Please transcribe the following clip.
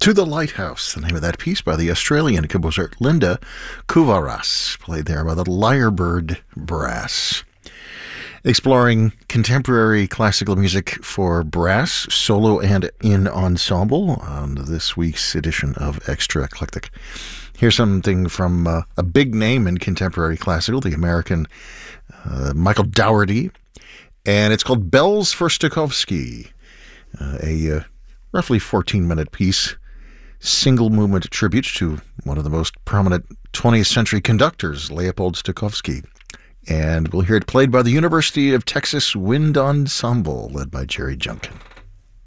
To the Lighthouse, the name of that piece by the Australian composer Linda Kuvaras, played there by the Lyrebird Brass. Exploring contemporary classical music for brass, solo and in ensemble on this week's edition of Extra Eclectic. Here's something from a big name in contemporary classical, the American Michael Dougherty, and it's called Bells for Stokowski, a roughly 14-minute piece, single movement tribute to one of the most prominent 20th century conductors, Leopold Stokowski. And we'll hear it played by the University of Texas Wind Ensemble, led by Jerry Junkin.